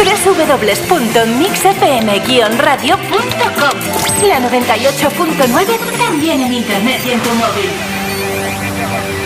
www.mixfm-radio.com. La 98.9 también en internet y en tu móvil.